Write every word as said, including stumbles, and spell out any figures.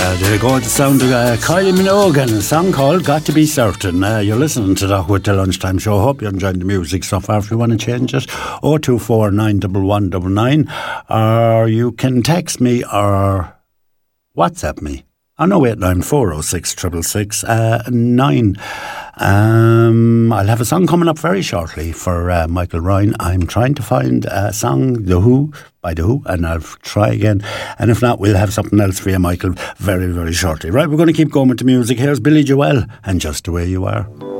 Uh, there you go, the sound of uh, Kylie Minogue and a song called Got to Be Certain. Uh, you're listening to that with the Lunchtime Show. Hope you're enjoying the music so far. If you want to change it, oh two four nine one one nine nine, or you can text me or WhatsApp me on oh eight nine four oh six six six six nine. Um, I'll have a song coming up very shortly for uh, Michael Ryan. I'm trying to find a song, The Who, by The Who, and I'll try again. And if not, we'll have something else for you, Michael, very, very shortly. Right, we're going to keep going with the music. Here's Billy Joel and Just the Way You Are.